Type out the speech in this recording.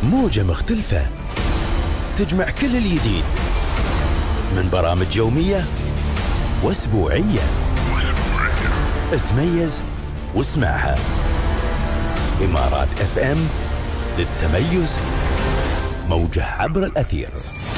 موجة مختلفة تجمع كل الجديد من برامج يومية وأسبوعية. تميز واسمعها. إمارات FM للتميز، موجة عبر الأثير.